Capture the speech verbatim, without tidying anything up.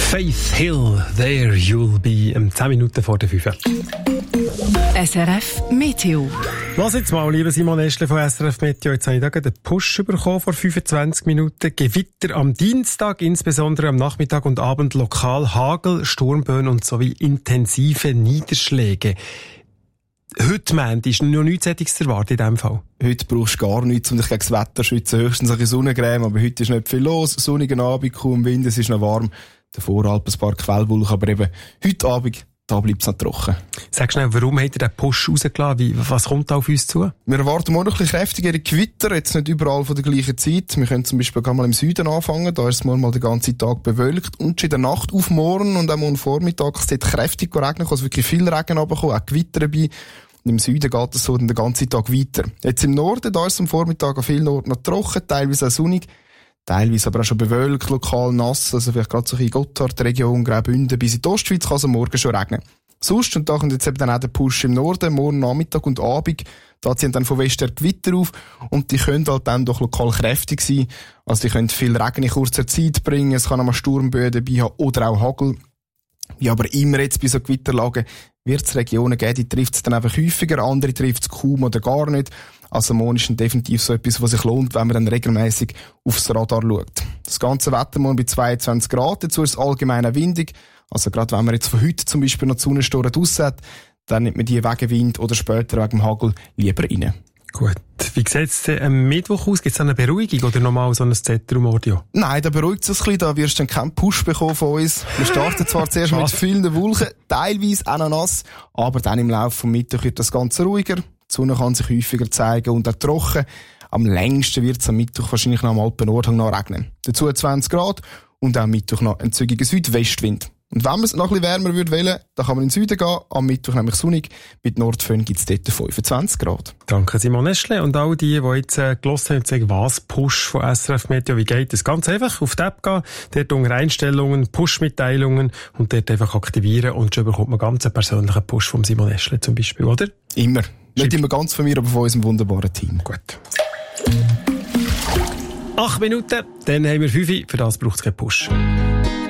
Faith Hill, there you'll be, um zehn Minuten vor der fünf. S R F Meteo. Was jetzt mal, lieber Simon Eschle von S R F Meteo, jetzt habe ich da gerade einen Push bekommen vor fünfundzwanzig Minuten. Gewitter am Dienstag, insbesondere am Nachmittag und Abend lokal Hagel, Sturmböen und sowie intensive Niederschläge. Heute, Mandy, ist noch nichts Sättiges zu erwarten in diesem Fall? Heute brauchst du gar nichts, um dich gegen das Wetter zu schützen. Höchstens ein bisschen Sonnencreme, aber heute ist nicht viel los. Sonnigen Abend, kaum Wind, es ist noch warm. Der Voralp ein paar Quellwolken, aber eben heute Abend, da bleibt es noch trocken. Sag schnell, warum hat er den Push rausgelassen? Wie, was kommt da auf uns zu? Wir erwarten morgen noch ein bisschen kräftigere Gewitter, jetzt nicht überall von der gleichen Zeit. Wir können zum Beispiel mal im Süden anfangen, da ist es morgen mal den ganzen Tag bewölkt. Und schon in der Nacht auf morgen und auch morgen Vormittag es dort kräftig regnen, kann wirklich viel Regen runterkommen, auch Gewitter dabei. Und im Süden geht es so den ganzen Tag weiter. Jetzt im Norden, da ist es am Vormittag an vielen Orten noch trocken, teilweise auch sonnig. Teilweise aber auch schon bewölkt, lokal nass, also vielleicht gerade so in Gotthard-Region, Graubünden, bis in die Ostschweiz kann es am Morgen schon regnen. Sonst, und da kommt jetzt eben dann auch der Push im Norden, morgen Nachmittag und Abend, da ziehen dann von Westen Gewitter auf und die können halt dann doch lokal kräftig sein, also die können viel Regen in kurzer Zeit bringen, es kann auch mal Sturmböen dabei haben oder auch Hagel. Wie aber immer jetzt bei so Gewitterlagen wird es Regionen geben, die trifft es dann einfach häufiger, andere trifft es kaum oder gar nicht. Also morgen ist definitiv so etwas, was sich lohnt, wenn man dann regelmäßig aufs Radar schaut. Das ganze Wetter morgen bei zweiundzwanzig Grad, dazu ist es allgemein windig. Also gerade wenn man jetzt von heute zum Beispiel noch die Sonnenstoren draussen hat, dann nimmt man die wegen Wind oder später wegen dem Hagel lieber rein. Gut. Wie sieht es am Mittwoch aus? Gibt es eine Beruhigung oder nochmal so ein Zetrum-Audio? Nein, da beruhigt es ein bisschen. Da wirst du dann keinen Push bekommen von uns. Wir starten zwar zuerst mit vielen Wolken, teilweise auch noch nass, aber dann im Laufe des Mittags wird das Ganze ruhiger. Die Sonne kann sich häufiger zeigen und auch trocken. Am längsten wird es am Mittwoch wahrscheinlich noch am Alpen-Nordhang noch regnen. Dazu zwanzig Grad und auch am Mittwoch noch ein zügiger Südwestwind. Und wenn man es noch ein bisschen wärmer würde wollen, dann kann man in den Süden gehen. Am Mittwoch nämlich sonnig. Mit Nordföhn gibt es dort fünfundzwanzig Grad. Danke Simon Eschle. Und all die, die jetzt äh, gehört haben und sagen, was Push von S R F Meteo, wie geht das? Ganz einfach auf die App gehen, dort unter Einstellungen, Push-Mitteilungen und dort einfach aktivieren und schon bekommt man ganz einen persönlichen Push von Simon Eschle zum Beispiel, oder? Immer. Nicht immer ganz von mir, aber von unserem wunderbaren Team. Gut. Acht Minuten, dann haben wir fünf. Für das braucht es keinen Push.